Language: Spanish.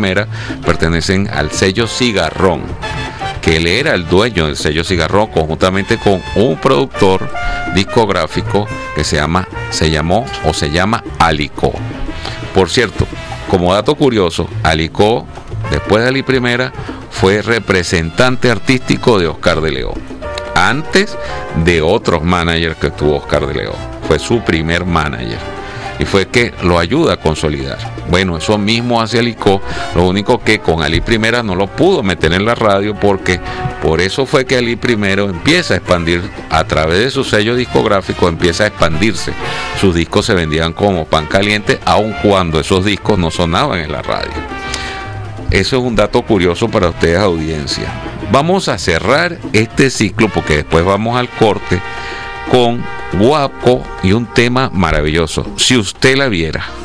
Primera pertenecen al sello Cigarrón, que él era el dueño del sello Cigarrón, conjuntamente con un productor discográfico que se llama Alicó. Por cierto, como dato curioso, Alicó, después de Ali Primera, fue representante artístico de Oscar de León, antes de otros managers que tuvo Oscar de León. Fue su primer manager y fue que lo ayuda a consolidar. Bueno, eso mismo hace Alicó, lo único que con Ali Primera no lo pudo meter en la radio, porque por eso fue que Ali Primero empieza a expandir, a través de su sello discográfico empieza a expandirse. Sus discos se vendían como pan caliente, aun cuando esos discos no sonaban en la radio. Eso es un dato curioso para ustedes, audiencia. Vamos a cerrar este ciclo, porque después vamos al corte, con Guaco y un tema maravilloso, Si usted la viera.